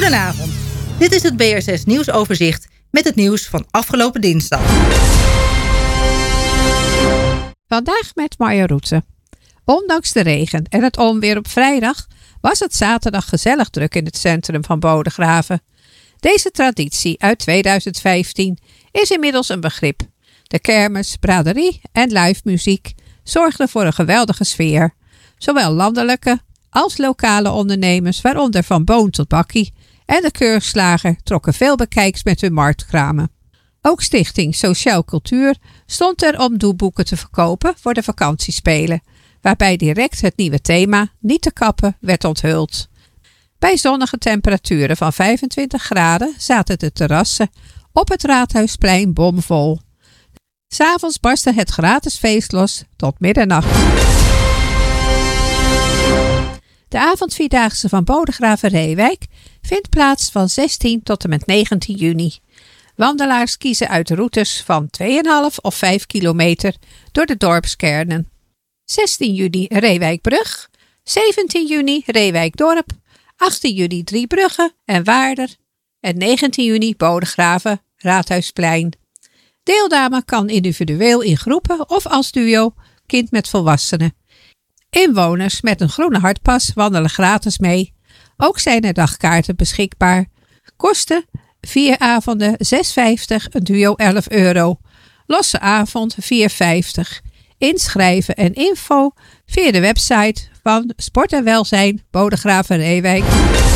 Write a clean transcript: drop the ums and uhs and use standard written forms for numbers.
Goedenavond. Dit is het BRSS nieuwsoverzicht met het nieuws van afgelopen dinsdag. Vandaag met Marja Roetse. Ondanks de regen en het onweer op vrijdag was het zaterdag gezellig druk in het centrum van Bodegraven. Deze traditie uit 2015 is inmiddels een begrip. De kermis, braderie en live muziek zorgden voor een geweldige sfeer. Zowel landelijke als lokale ondernemers, waaronder Van Boon tot Bakkie, en de Keurslager trokken veel bekijks met hun marktkramen. Ook Stichting Sociaal Cultuur stond er om doelboeken te verkopen voor de vakantiespelen, waarbij direct het nieuwe thema Niet te kappen werd onthuld. Bij zonnige temperaturen van 25 graden zaten de terrassen op het Raadhuisplein bomvol. 'S Avonds barstte het gratis feest los tot middernacht. De avondvierdaagse van Bodegraven-Reewijk vindt plaats van 16 tot en met 19 juni. Wandelaars kiezen uit routes van 2,5 of 5 kilometer door de dorpskernen. 16 juni Reewijkbrug, 17 juni Reewijkdorp, 18 juni Driebrugge en Waarder en 19 juni Bodegraven, Raadhuisplein. Deelname kan individueel in groepen of als duo, kind met volwassenen. Inwoners met een groene hartpas wandelen gratis mee. Ook zijn er dagkaarten beschikbaar. Kosten 4 avonden €6,50, een duo €11. Losse avond €4,50. Inschrijven en info via de website van Sport en Welzijn Bodegraven-Reewijk.